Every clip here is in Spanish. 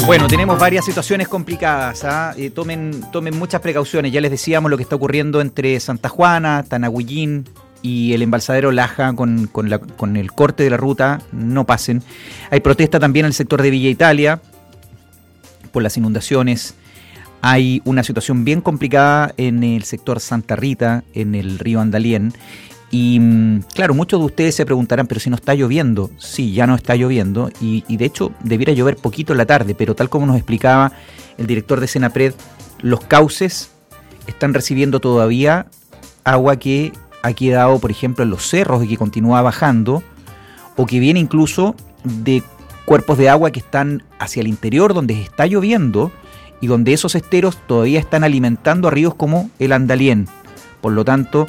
Bueno, tenemos varias situaciones complicadas, tomen muchas precauciones. Ya les decíamos lo que está ocurriendo entre Santa Juana, Tanahuillín y el embalsadero Laja con el corte de la ruta. No pasen. Hay protesta también en el sector de Villa Italia por las inundaciones. Hay una situación bien complicada en el sector Santa Rita, en el río Andalién. Y claro, muchos de ustedes se preguntarán, pero si no está lloviendo. Sí, ya no está lloviendo y de hecho debiera llover poquito en la tarde, pero tal como nos explicaba el director de Senapred, los cauces están recibiendo todavía agua que ha quedado, por ejemplo, en los cerros y que continúa bajando, o que viene incluso de cuerpos de agua que están hacia el interior donde está lloviendo y donde esos esteros todavía están alimentando a ríos como el Andalién. Por lo tanto,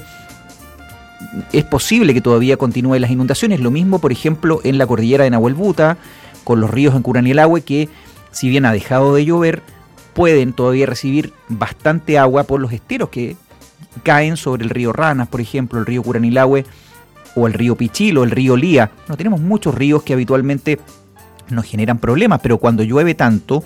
es posible que todavía continúen las inundaciones. Lo mismo, por ejemplo, en la cordillera de Nahuelbuta, con los ríos en Curanilahue, que si bien ha dejado de llover, pueden todavía recibir bastante agua por los esteros que caen sobre el río Ranas, por ejemplo, el río Curanilahue, o el río Pichilo, el río Lía. No tenemos muchos ríos que habitualmente nos generan problemas, pero cuando llueve tanto,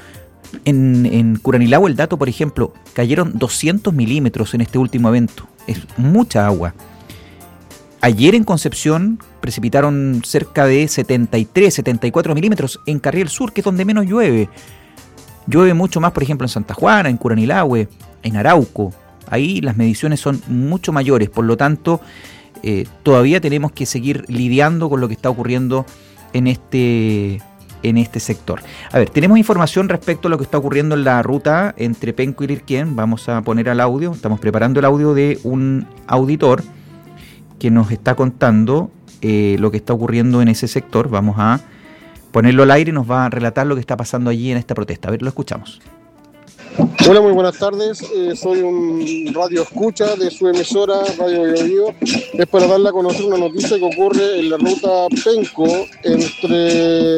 en Curanilahue el dato, por ejemplo, cayeron 200 milímetros en este último evento. Es mucha agua. Ayer en Concepción precipitaron cerca de 73, 74 milímetros en Carriel Sur, que es donde menos llueve. Llueve mucho más, por ejemplo, en Santa Juana, en Curanilahue, en Arauco. Ahí las mediciones son mucho mayores, por lo tanto, todavía tenemos que seguir lidiando con lo que está ocurriendo en este sector. A ver, tenemos información respecto a lo que está ocurriendo en la ruta entre Penco y Lirquén. Vamos a poner al audio, estamos preparando el audio de un auditor que nos está contando lo que está ocurriendo en ese sector. Vamos a ponerlo al aire y nos va a relatar lo que está pasando allí en esta protesta. A ver, lo escuchamos. Hola, muy buenas tardes. Soy un radio escucha de su emisora Radio Biobío. Es para darle a conocer una noticia que ocurre en la ruta Penco entre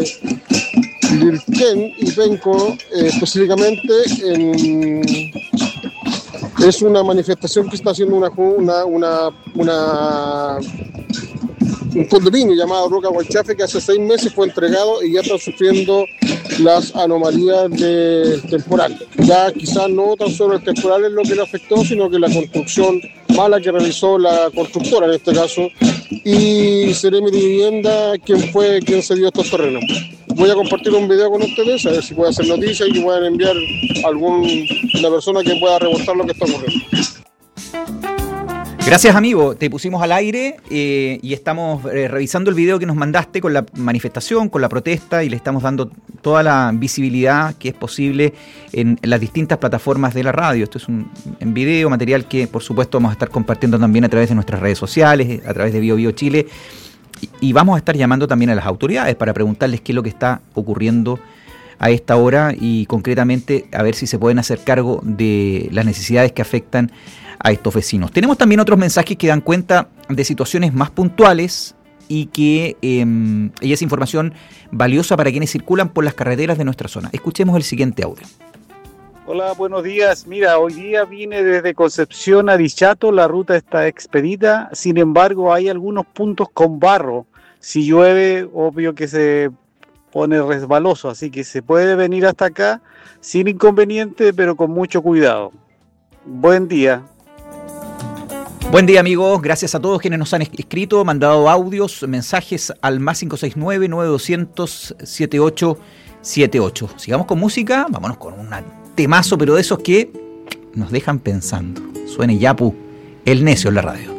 Lirquén y Penco, específicamente es una manifestación que está haciendo un condominio llamado Roca Guaychafe, que hace 6 meses fue entregado y ya está sufriendo las anomalías del temporal. Ya quizás no tan solo el temporal es lo que le afectó, sino que la construcción mala que realizó la constructora en este caso, y Seremi de Vivienda, quien se dio estos terrenos. Voy a compartir un video con ustedes, a ver si puede hacer noticias y que puedan enviar una persona que pueda reportar lo que está ocurriendo. Gracias, amigo. Te pusimos al aire y estamos revisando el video que nos mandaste con la manifestación, con la protesta, y le estamos dando toda la visibilidad que es posible en las distintas plataformas de la radio. Esto es en video, material que por supuesto vamos a estar compartiendo también a través de nuestras redes sociales, a través de Biobío Chile, y vamos a estar llamando también a las autoridades para preguntarles qué es lo que está ocurriendo a esta hora y concretamente a ver si se pueden hacer cargo de las necesidades que afectan a estos vecinos. Tenemos también otros mensajes que dan cuenta de situaciones más puntuales y que es información valiosa para quienes circulan por las carreteras de nuestra zona. Escuchemos el siguiente audio. Hola, buenos días. Mira, hoy día vine desde Concepción a Dichato, la ruta está expedita, sin embargo hay algunos puntos con barro. Si llueve, obvio que se pone resbaloso, así que se puede venir hasta acá sin inconveniente, pero con mucho cuidado. Buen día. Buen día, amigos. Gracias a todos quienes nos han escrito, mandado audios, mensajes al más 569-9200-7878. Sigamos con música, vámonos con un temazo, pero de esos que nos dejan pensando. Suene Yapu, el necio en la radio.